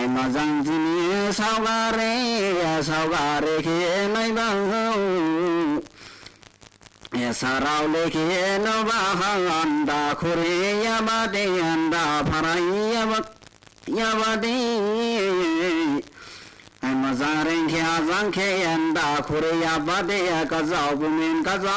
มาจังจีมีสาวการีเขียนในบ้านสาราวเลขีนบ้าหันดาคุริยาบดีอันดาภรายาบดีมาจาริงขีอาจังขีอันดาคุริยาบดีกะเจ้าบุมินกะเจ้า